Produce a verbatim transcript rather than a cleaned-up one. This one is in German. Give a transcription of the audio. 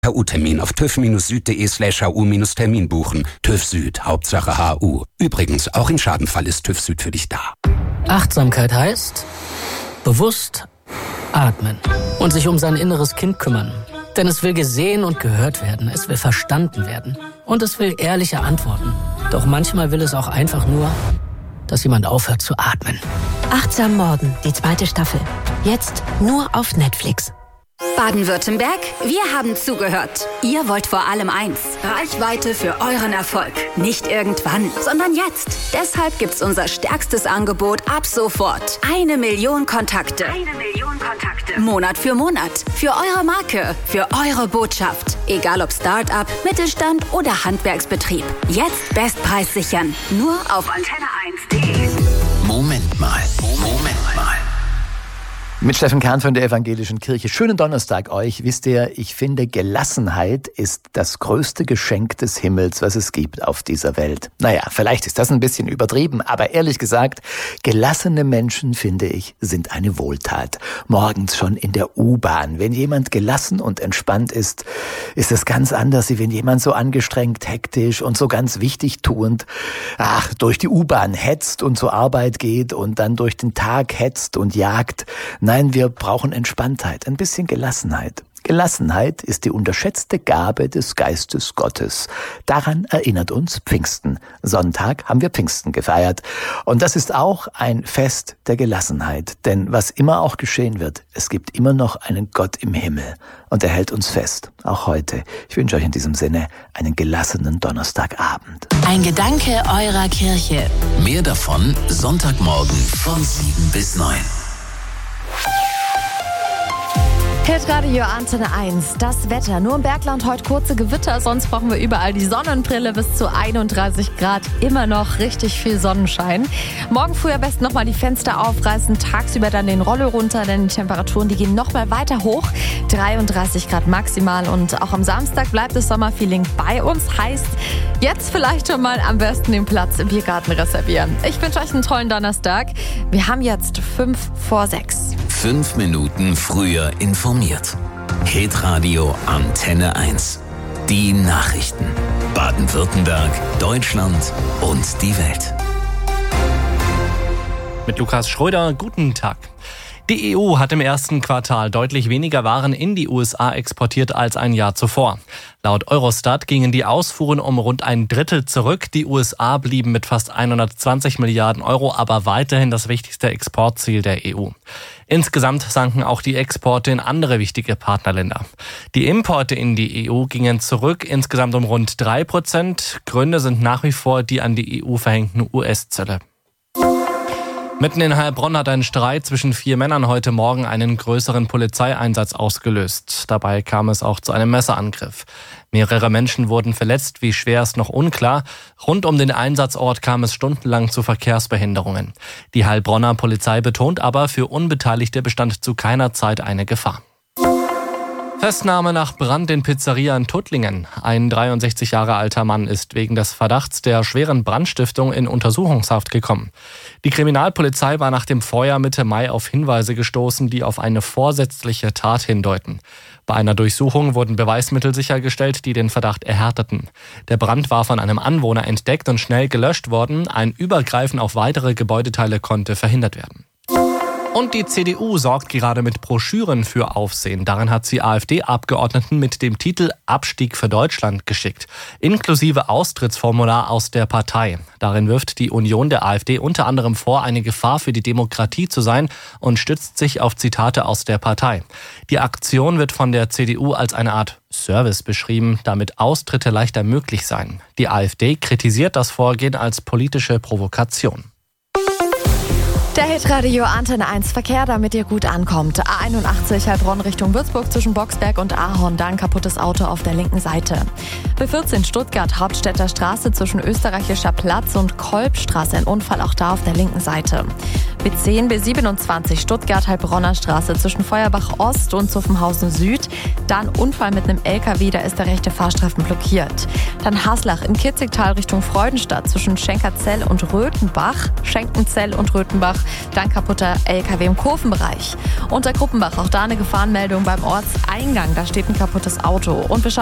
H U-Termin auf tüv-süd.de slash hu-termin buchen. TÜV Süd, Hauptsache H U. Übrigens, auch im Schadenfall ist TÜV Süd für dich da. Achtsamkeit heißt bewusst atmen und sich um sein inneres Kind kümmern. Denn es will gesehen und gehört werden, es will verstanden werden und es will ehrliche Antworten. Doch manchmal will es auch einfach nur, dass jemand aufhört zu atmen. Achtsam Morgen, die zweite Staffel. Jetzt nur auf Netflix. Baden-Württemberg, wir haben zugehört. Ihr wollt vor allem eins: Reichweite für euren Erfolg. Nicht irgendwann, sondern jetzt. Deshalb gibt's unser stärkstes Angebot ab sofort. Eine Million Kontakte. Eine Million Kontakte. Monat für Monat. Für eure Marke. Für eure Botschaft. Egal ob Start-up, Mittelstand oder Handwerksbetrieb. Jetzt Bestpreis sichern. Nur auf antenne eins punkt de. Moment mal. Moment mal. Mit Steffen Kern von der Evangelischen Kirche. Schönen Donnerstag euch. Wisst ihr, ich finde, Gelassenheit ist das größte Geschenk des Himmels, was es gibt auf dieser Welt. Naja, vielleicht ist das ein bisschen übertrieben, aber ehrlich gesagt, gelassene Menschen, finde ich, sind eine Wohltat. Morgens schon in der U-Bahn. Wenn jemand gelassen und entspannt ist, ist es ganz anders, wie wenn jemand so angestrengt, hektisch und so ganz wichtig tuend, ach, durch die U-Bahn hetzt und zur Arbeit geht und dann durch den Tag hetzt und jagt. Nein, wir brauchen Entspanntheit, ein bisschen Gelassenheit. Gelassenheit ist die unterschätzte Gabe des Geistes Gottes. Daran erinnert uns Pfingsten. Sonntag haben wir Pfingsten gefeiert. Und das ist auch ein Fest der Gelassenheit. Denn was immer auch geschehen wird, es gibt immer noch einen Gott im Himmel. Und er hält uns fest, auch heute. Ich wünsche euch in diesem Sinne einen gelassenen Donnerstagabend. Ein Gedanke eurer Kirche. Mehr davon Sonntagmorgen von sieben bis neun. Hitradio Antenne eins, das Wetter. Nur im Bergland heute kurze Gewitter, sonst brauchen wir überall die Sonnenbrille. Bis zu einunddreißig Grad, immer noch richtig viel Sonnenschein. Morgen früh am besten nochmal die Fenster aufreißen, tagsüber dann den Rollo runter, denn die Temperaturen, die gehen nochmal weiter hoch. dreiunddreißig Grad maximal und auch am Samstag bleibt das Sommerfeeling bei uns. Heißt, jetzt vielleicht schon mal am besten den Platz im Biergarten reservieren. Ich wünsche euch einen tollen Donnerstag. Wir haben jetzt fünf vor sechs. Fünf Minuten früher informiert. Hitradio Antenne eins. Die Nachrichten. Baden-Württemberg, Deutschland und die Welt. Mit Lukas Schröder, guten Tag. Die E U hat im ersten Quartal deutlich weniger Waren in die U S A exportiert als ein Jahr zuvor. Laut Eurostat gingen die Ausfuhren um rund ein Drittel zurück. Die U S A blieben mit fast hundertzwanzig Milliarden Euro aber weiterhin das wichtigste Exportziel der E U. Insgesamt sanken auch die Exporte in andere wichtige Partnerländer. Die Importe in die E U gingen zurück, insgesamt um rund drei Prozent. Gründe sind nach wie vor die an die E U verhängten U S-Zölle. Mitten in Heilbronn hat ein Streit zwischen vier Männern heute Morgen einen größeren Polizeieinsatz ausgelöst. Dabei kam es auch zu einem Messerangriff. Mehrere Menschen wurden verletzt, wie schwer ist noch unklar. Rund um den Einsatzort kam es stundenlang zu Verkehrsbehinderungen. Die Heilbronner Polizei betont aber, für Unbeteiligte bestand zu keiner Zeit eine Gefahr. Festnahme nach Brand in Pizzeria in Tuttlingen. Ein dreiundsechzig Jahre alter Mann ist wegen des Verdachts der schweren Brandstiftung in Untersuchungshaft gekommen. Die Kriminalpolizei war nach dem Feuer Mitte Mai auf Hinweise gestoßen, die auf eine vorsätzliche Tat hindeuten. Bei einer Durchsuchung wurden Beweismittel sichergestellt, die den Verdacht erhärteten. Der Brand war von einem Anwohner entdeckt und schnell gelöscht worden. Ein Übergreifen auf weitere Gebäudeteile konnte verhindert werden. Und die C D U sorgt gerade mit Broschüren für Aufsehen. Darin hat sie AfD-Abgeordneten mit dem Titel Abstieg für Deutschland geschickt, inklusive Austrittsformular aus der Partei. Darin wirft die Union der AfD unter anderem vor, eine Gefahr für die Demokratie zu sein und stützt sich auf Zitate aus der Partei. Die Aktion wird von der C D U als eine Art Service beschrieben, damit Austritte leichter möglich seien. Die AfD kritisiert das Vorgehen als politische Provokation. Der Hitradio Antenne eins Verkehr, damit ihr gut ankommt. A einundachtzig Heilbronn Richtung Würzburg zwischen Boxberg und Ahorn. Da ein kaputtes Auto auf der linken Seite. B vierzehn Stuttgart, Hauptstädter Straße zwischen Österreichischer Platz und Kolbstraße. Ein Unfall auch da auf der linken Seite. B zehn, B siebenundzwanzig Stuttgart, Heilbronner Straße zwischen Feuerbach Ost und Zuffenhausen Süd. Da ein Unfall mit einem L K W, da ist der rechte Fahrstreifen blockiert. Dann Haslach im Kitzigtal Richtung Freudenstadt zwischen Schenkerzell und Röthenbach. Schenkenzell und Röthenbach. Dann kaputter L K W im Kurvenbereich. Unter Gruppenbach auch da eine Gefahrenmeldung beim Ortseingang. Da steht ein kaputtes Auto. Und wir